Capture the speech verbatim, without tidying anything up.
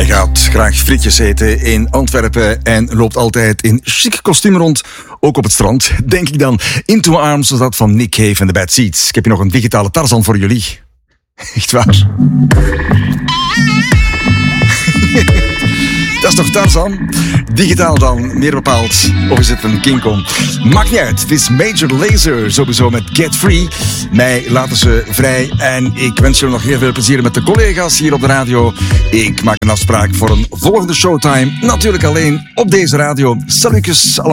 Hij gaat graag frietjes eten in Antwerpen en loopt altijd in chic kostuum rond, ook op het strand. Denk ik dan Into Arms, zoals dat van Nick Cave en The Bad Seeds. Ik heb hier nog een digitale Tarzan voor jullie. Echt waar. Dat is toch Tarzan? Digitaal dan, meer bepaald. Of is het een King Kong? Maakt niet uit. Het is Major Lazer, sowieso met Get Free. Mij laten ze vrij. En ik wens jullie nog heel veel plezier met de collega's hier op de radio. Ik maak een afspraak voor een volgende showtime. Natuurlijk alleen op deze radio. Salutjes allemaal.